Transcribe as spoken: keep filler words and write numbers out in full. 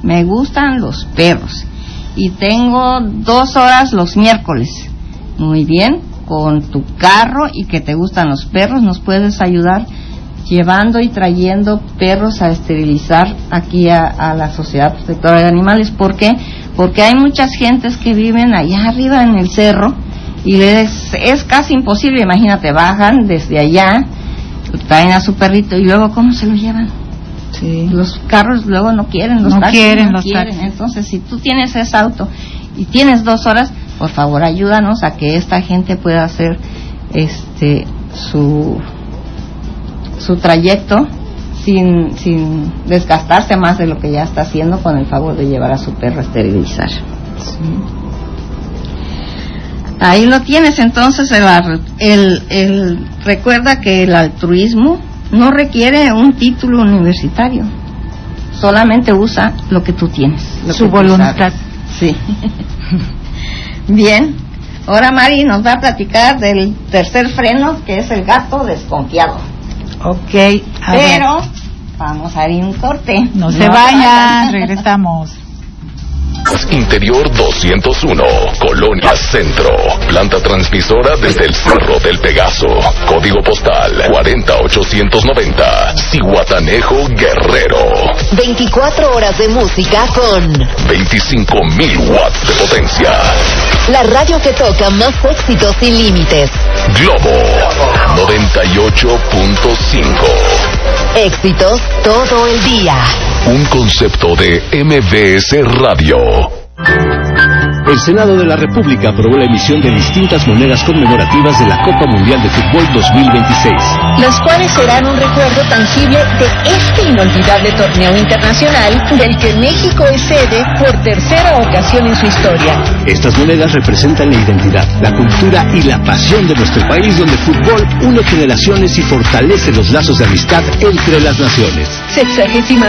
me gustan los perros y tengo dos horas los miércoles. Muy bien, con tu carro y que te gustan los perros, nos puedes ayudar llevando y trayendo perros a esterilizar aquí a, a la Sociedad Protectora de Animales. ¿Por qué? Porque hay muchas gentes que viven allá arriba en el cerro y les es casi imposible. Imagínate, bajan desde allá, traen a su perrito y luego ¿cómo se lo llevan? Sí. Los carros luego no quieren, los no taxis quieren, no los quieren. Taxis. Entonces, si tú tienes ese auto y tienes dos horas, por favor ayúdanos a que esta gente pueda hacer este su su trayecto sin sin desgastarse más de lo que ya está haciendo, con el favor de llevar a su perro a esterilizar. Sí. Ahí lo tienes. Entonces el, el, el recuerda que el altruismo no requiere un título universitario, solamente usa lo que tú tienes, lo su que voluntad. Sí. Bien, ahora Mari nos va a platicar del tercer freno, que es el gato desconfiado. Ok, a pero ver. Vamos a ir un corte. No, no se vayan, regresamos. Interior doscientos uno, Colonia Centro. Planta transmisora desde el Cerro del Pegaso. Código postal cuarenta ochocientos noventa. Cihuatanejo, Guerrero. veinticuatro horas de música con veinticinco mil watts de potencia. La radio que toca más éxitos sin límites. Globo noventa y ocho punto cinco. Éxitos todo el día. Un concepto de M V S Radio. El Senado de la República aprobó la emisión de distintas monedas conmemorativas de la Copa Mundial de Fútbol dos mil veintiséis. Las cuales serán un recuerdo tangible de este inolvidable torneo internacional del que México es sede por tercera ocasión en su historia. Estas monedas representan la identidad, la cultura y la pasión de nuestro país, donde el fútbol une generaciones y fortalece los lazos de amistad entre las naciones. Sexagésima